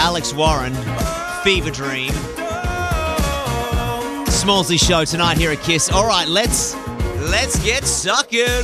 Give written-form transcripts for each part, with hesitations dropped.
Alex Warren, Fever Dream. Smallsy show tonight here at Kiss. All right, let's get sucking.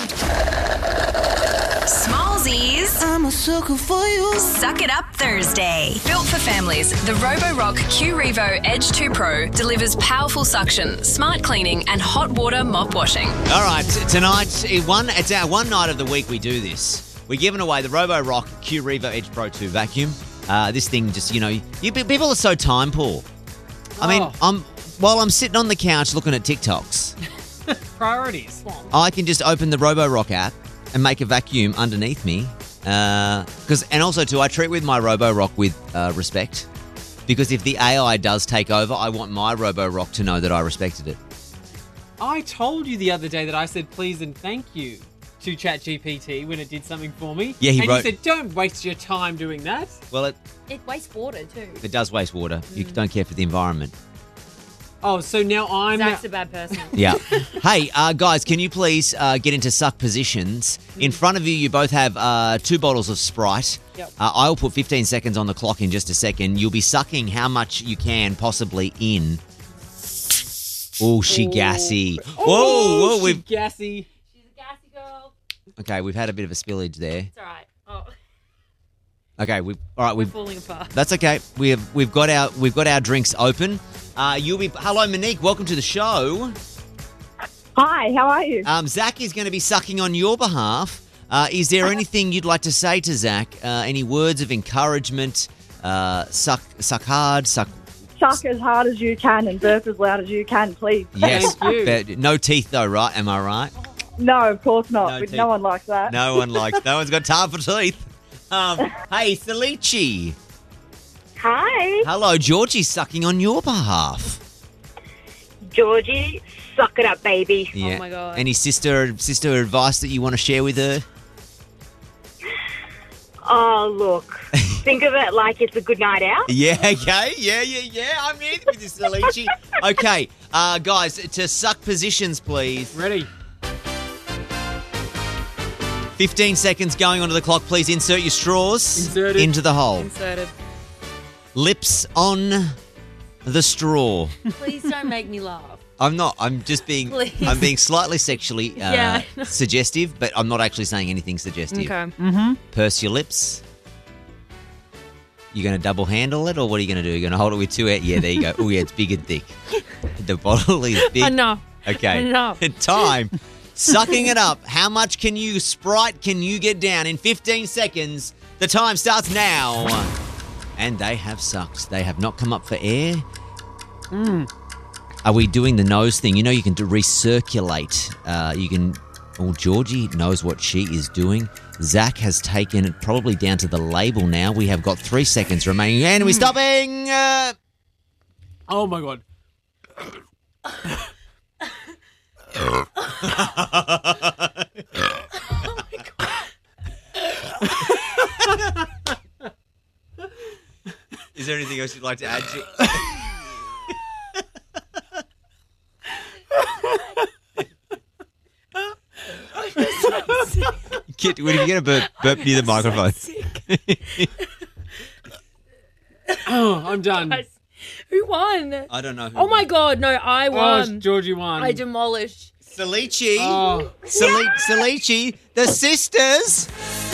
Smallsies. I'm a sucker for you. Suck It Up Thursday. Built for families, the Roborock Q Revo Edge 2 Pro delivers powerful suction, smart cleaning, and hot water mop washing. All right, tonight, it's our one night of the week we do this. We're giving away the Roborock Q Revo Edge Pro 2 vacuum. This thing just, people are so time poor. I mean, while I'm sitting on the couch looking at TikToks, priorities. I can just open the Roborock app and make a vacuum underneath me. And also, too, I treat with my Roborock with respect. Because if the AI does take over, I want my Roborock to know that I respected it. I told you the other day that I said please and thank you to ChatGPT when it did something for me. Yeah, you said, don't waste your time doing that. Well, It wastes water too. it does waste water. You don't care for the environment. Oh, so now I'm... Zach's a bad person. Yeah. Hey, guys, can you please get into suck positions? In front of you, you both have 2 bottles of Sprite. Yep. I'll put 15 seconds on the clock in just a second. You'll be sucking how much you can possibly in. Oh, she gassy. Whoa, she's gassy. She's a gassy girl. Okay, we've had a bit of a spillage there. It's all right. Oh, Okay, we're we've falling apart. That's okay. We've got our drinks open. Hello, Monique. Welcome to the show. Hi, how are you? Zach is going to be sucking on your behalf. Is there anything you'd like to say to Zach? Any words of encouragement? Suck hard. Suck as hard as you can and burp as loud as you can, please. Yes. Thank you. But no teeth though, right? Am I right? No, of course not. No teeth. No one likes that. No one's got time for teeth. Hey, Salici. Hi, Hello, Georgie's sucking on your behalf. Georgie. Suck it up, baby. Yeah. Oh my God. Any sister advice that you want to share with her? Oh, look. Think of it like it's a good night out. Yeah, okay. Yeah. I'm in with this, Salici. Okay, guys, to suck positions, please. Ready? 15 seconds going onto the clock. Please insert your straws Inserted. into the hole. Inserted. Lips on the straw. Please don't make me laugh. I'm not. I'm just being. Please. I'm being slightly sexually Yeah, I know. suggestive, but I'm not actually saying anything suggestive. Okay. Purse your lips. You going to double handle it, or what are you going to do? You're going to hold it with 2 hands? Yeah, there you go. Oh, yeah, it's big and thick. The bottle is big. Enough. Okay. Enough. Time. Sucking it up. How much Sprite can you get down in 15 seconds? The time starts now. And they have sucked. They have not come up for air. Are we doing the nose thing? You can recirculate. Georgie knows what she is doing. Zach has taken it probably down to the label now. We have got 3 seconds remaining. And we're stopping. Oh, my God. Is there anything else you'd like to add to? When you get a burp near the microphone. Oh, I'm done. Guys, who won? I don't know. Oh my God, no, I won. Georgie won. I demolished. Salici. Oh. Salici. The sisters.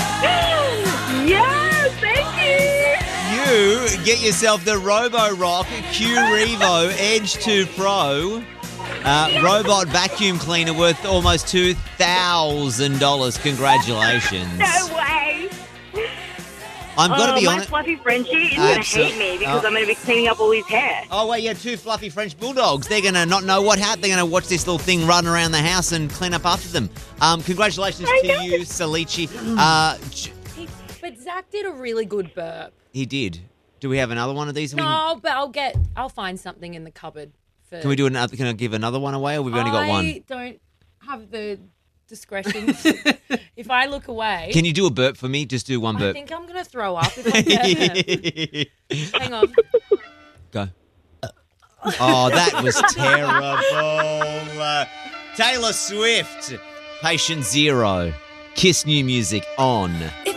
Yes, thank You get yourself the Roborock Q Revo Edge 2 Pro. Robot vacuum cleaner worth almost $2,000. Congratulations. you. No way. I'm going to be my honest. fluffy Frenchie is going to hate me because I'm going to be cleaning up all his hair. Oh, wait, yeah, 2 fluffy French bulldogs. They're going to not know what happened. They're going to watch this little thing run around the house and clean up after them. Congratulations to you, Salici. But Zach did a really good burp. He did. Do we have another one of these? No, but I'll find something in the cupboard. Can we do another? Can I give another one away, or we've only got one? I don't have the discretion. If I look away, Can you do a burp for me? Just do one I burp. think I'm going to throw up if I burp. Hang on. Go. Oh, that was terrible. Taylor Swift, Patient Zero. Kiss new music on.